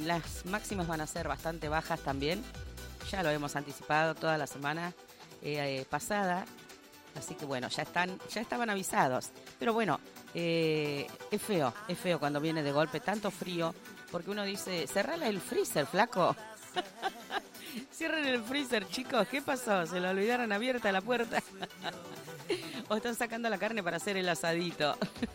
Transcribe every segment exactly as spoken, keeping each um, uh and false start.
las máximas van a ser bastante bajas también. Ya lo hemos anticipado toda la semana eh, eh, pasada. Así que bueno, ya están, ya estaban avisados. Pero bueno, eh, es feo, es feo cuando viene de golpe tanto frío. Porque uno dice, cerrale el freezer, flaco. Cierren el freezer, chicos. ¿Qué pasó? ¿Se lo olvidaron abierta la puerta? ¿O están sacando la carne para hacer el asadito?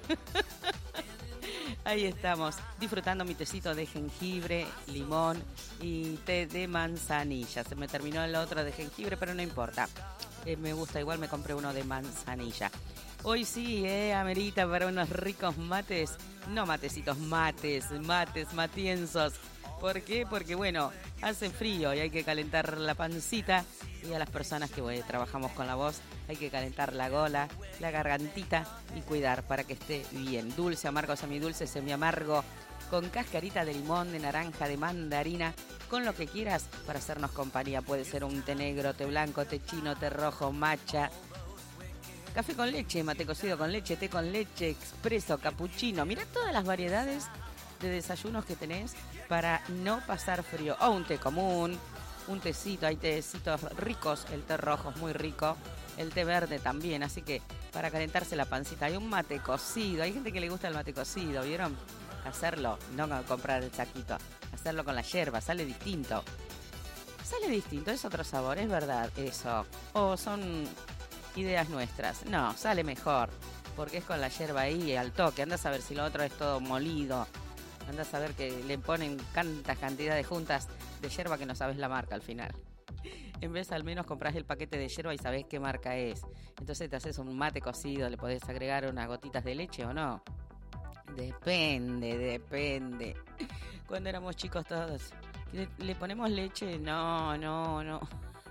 Ahí estamos, disfrutando mi tecito de jengibre, limón y té de manzanilla. Se me terminó el otro de jengibre, pero no importa. Eh, me gusta, igual me compré uno de manzanilla. Hoy sí, eh, amerita para unos ricos mates. No matecitos, mates, mates, matienzos. ¿Por qué? Porque, bueno, hace frío y hay que calentar la pancita. Y a las personas que bueno, trabajamos con la voz, hay que calentar la gola, la gargantita y cuidar para que esté bien. Dulce, amargo, semidulce, semiamargo, con cascarita de limón, de naranja, de mandarina, con lo que quieras para hacernos compañía. Puede ser un té negro, té blanco, té chino, té rojo, matcha, café con leche, mate cocido con leche, té con leche, expreso, capuchino. Mirá todas las variedades de desayunos que tenés para no pasar frío. O un té común, un tecito, hay tecitos ricos, el té rojo es muy rico, el té verde también, así que para calentarse la pancita. Hay un mate cocido, hay gente que le gusta el mate cocido, ¿vieron? Hacerlo, no comprar el saquito, hacerlo con la yerba, sale distinto. Sale distinto, es otro sabor, es verdad eso. O son ideas nuestras. No, sale mejor, porque es con la yerba ahí al toque. Andás a ver si lo otro es todo molido. Andás a ver que le ponen tantas cantidades juntas de yerba que no sabes la marca al final. En vez al menos compras el paquete de yerba y sabés qué marca es. Entonces te haces un mate cocido, le podés agregar unas gotitas de leche o no. Depende, depende. Cuando éramos chicos todos, ¿le, le ponemos leche? No, no, no.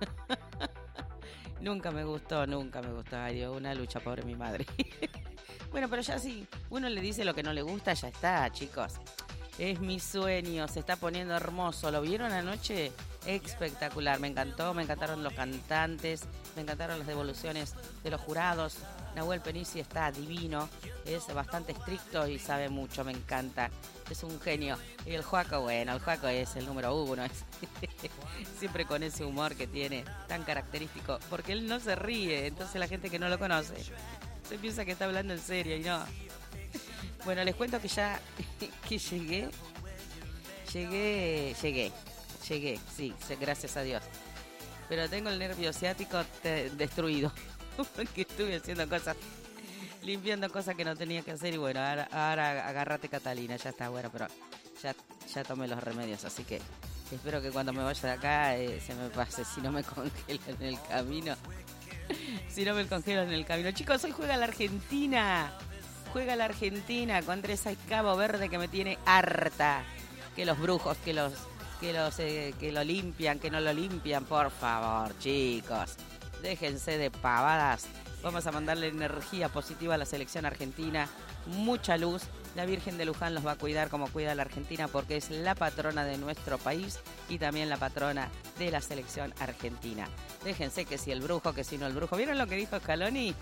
Nunca me gustó, nunca me gustó. Ay, Dios, una lucha, pobre mi madre. Bueno, pero ya si uno le dice lo que no le gusta, ya está, chicos. Es mi sueño, se está poniendo hermoso. ¿Lo vieron anoche? Espectacular, me encantó, me encantaron los cantantes, me encantaron las devoluciones de los jurados. Nahuel Penisi está divino, es bastante estricto y sabe mucho, me encanta. Es un genio. Y el Joaco, bueno, el Joaco es el número uno. Es siempre con ese humor que tiene, tan característico. Porque él no se ríe, entonces la gente que no lo conoce se piensa que está hablando en serio y no. Bueno, les cuento que ya que llegué, llegué, llegué, llegué, sí, gracias a Dios. Pero tengo el nervio ciático te, destruido, porque estuve haciendo cosas, limpiando cosas que no tenía que hacer y bueno, ahora, ahora agárrate Catalina, ya está, bueno, pero ya, ya tomé los remedios, así que espero que cuando me vaya de acá eh, se me pase, si no me congelo en el camino, si no me congelo en el camino. Chicos, hoy juega la Argentina. Juega la Argentina contra ese Cabo Verde que me tiene harta. Que los brujos, que los que los eh, que lo limpian, que no lo limpian, por favor, chicos. Déjense de pavadas. Vamos a mandarle energía positiva a la selección argentina. Mucha luz. La Virgen de Luján los va a cuidar como cuida la Argentina porque es la patrona de nuestro país y también la patrona de la selección argentina. Déjense que si el brujo, que si no el brujo. ¿Vieron lo que dijo Scaloni?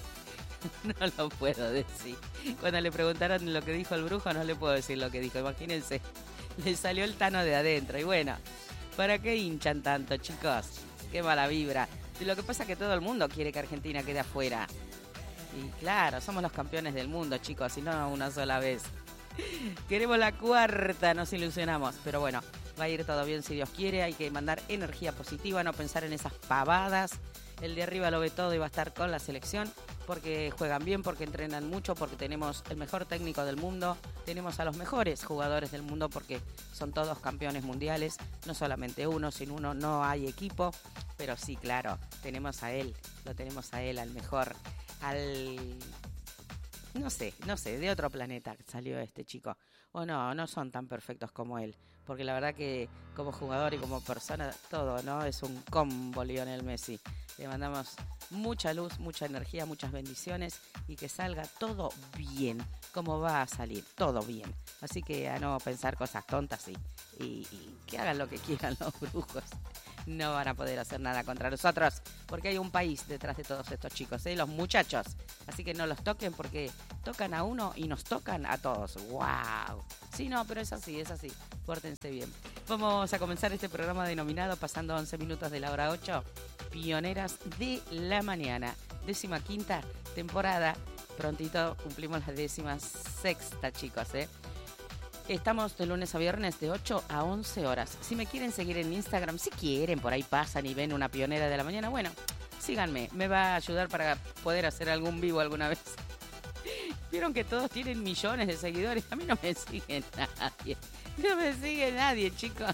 No lo puedo decir. Cuando le preguntaron lo que dijo el brujo, no le puedo decir lo que dijo. Imagínense, le salió el Tano de adentro. Y bueno, ¿para qué hinchan tanto, chicos? Qué mala vibra. Y lo que pasa es que todo el mundo quiere que Argentina quede afuera. Y claro, somos los campeones del mundo, chicos, y no una sola vez. Queremos la cuarta, nos ilusionamos. Pero bueno, va a ir todo bien si Dios quiere. Hay que mandar energía positiva, no pensar en esas pavadas. El de arriba lo ve todo y va a estar con la selección porque juegan bien, porque entrenan mucho, porque tenemos el mejor técnico del mundo, tenemos a los mejores jugadores del mundo porque son todos campeones mundiales, no solamente uno, sin uno no hay equipo, pero sí, claro, tenemos a él, lo tenemos a él, al mejor, al... No sé, no sé, de otro planeta salió este chico. O no, no son tan perfectos como él. Porque la verdad que como jugador y como persona, todo, ¿no? Es un combo Lionel Messi. Le mandamos mucha luz, mucha energía, muchas bendiciones y que salga todo bien, como va a salir, todo bien. Así que a no pensar cosas tontas y, y, y que hagan lo que quieran los brujos. No van a poder hacer nada contra nosotros porque hay un país detrás de todos estos chicos, ¿eh? Los muchachos. Así que no los toquen porque tocan a uno y nos tocan a todos. ¡Wow! Sí, no, pero es así, es así. Pórtense bien. Vamos a comenzar este programa denominado, pasando once minutos de la hora ocho, Pioneras de la Mañana. Décima quinta temporada. Prontito cumplimos la décima sexta, chicos, ¿eh? Estamos de lunes a viernes de ocho a once horas. Si me quieren seguir en Instagram, si quieren, por ahí pasan y ven una pionera de la mañana, bueno, síganme. Me va a ayudar para poder hacer algún vivo alguna vez. Vieron que todos tienen millones de seguidores. A mí no me sigue nadie. No me sigue nadie, chicos.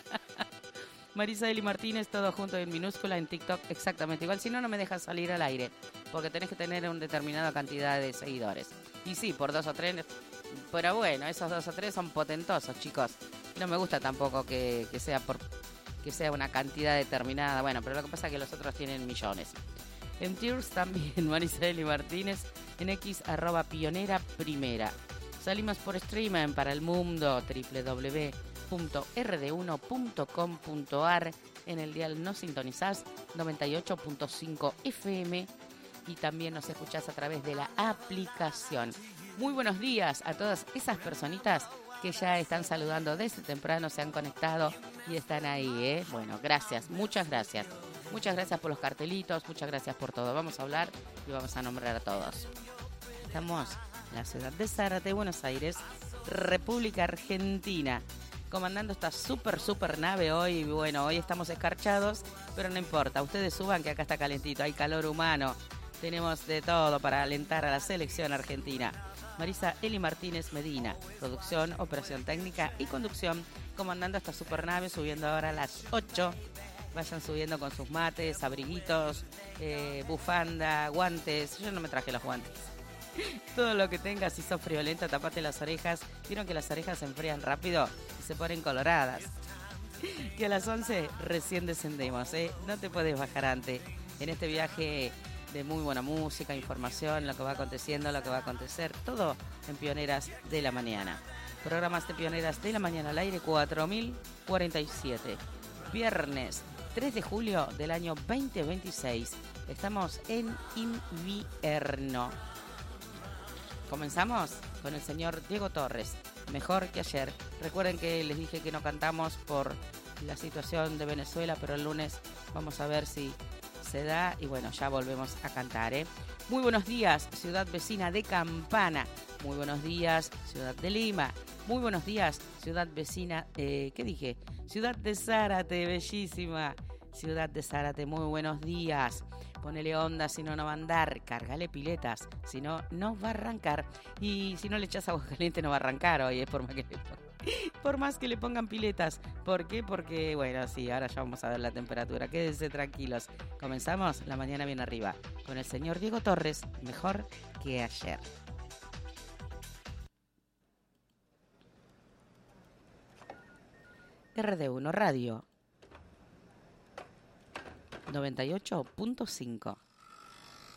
Marisa Eli Martínez, todo junto en minúscula en TikTok, exactamente igual. Si no, no me dejas salir al aire, porque tenés que tener una determinada cantidad de seguidores. Y sí, por dos o tres, pero bueno, esos dos o tres son potentosos, chicos. No me gusta tampoco que, que sea por que sea una cantidad determinada. Bueno, pero lo que pasa es que los otros tienen millones. En Tears también, Marisa Eli Martínez, en X, arroba pionera primera. Salimos por streaming para el mundo, doble u doble u doble u punto r d uno punto com punto a r. En el dial nos sintonizás noventa y ocho punto cinco F M y también nos escuchás a través de la aplicación. Muy buenos días a todas esas personitas que ya están saludando desde temprano, se han conectado y están ahí, ¿eh? Bueno, gracias, muchas gracias. Muchas gracias por los cartelitos, muchas gracias por todo. Vamos a hablar y vamos a nombrar a todos. Estamos en la ciudad de Zárate, Buenos Aires, República Argentina, comandando esta súper, súper nave hoy. Bueno, hoy estamos escarchados, pero no importa. Ustedes suban que acá está calentito, hay calor humano. Tenemos de todo para alentar a la selección argentina. Marisa Eli Martínez Medina, producción, operación técnica y conducción, comandando esta super nave, subiendo ahora a las ocho. Vayan subiendo con sus mates, abriguitos, eh, bufanda, guantes. Yo no me traje los guantes. Todo lo que tengas, si sos friolenta, tapate las orejas. Vieron que las orejas se enfrían rápido y se ponen coloradas. Que a las once recién descendemos, ¿eh? No te puedes bajar antes. En este viaje de muy buena música, información, lo que va aconteciendo, lo que va a acontecer, todo en Pioneras de la Mañana. Programas de Pioneras de la Mañana al aire cuatro mil cuarenta y siete. Viernes tres de julio del año veinte veintiséis. Estamos en invierno. Comenzamos con el señor Diego Torres, Mejor que ayer. Recuerden que les dije que no cantamos por la situación de Venezuela, pero el lunes vamos a ver si se da y bueno, ya volvemos a cantar, ¿eh? Muy buenos días, ciudad vecina de Campana. Muy buenos días, ciudad de Lima. Muy buenos días, ciudad vecina, eh, ¿qué dije? Ciudad de Zárate, bellísima. Ciudad de Zárate, muy buenos días. Ponele onda, si no, no va a andar. Cárgale piletas, si no, no va a arrancar. Y si no le echas agua caliente, no va a arrancar hoy, es por más que le pongan, por más que le pongan piletas. ¿Por qué? Porque, bueno, sí, ahora ya vamos a ver la temperatura. Quédense tranquilos. Comenzamos la mañana bien arriba con el señor Diego Torres, Mejor que ayer. R D uno Radio noventa y ocho punto cinco.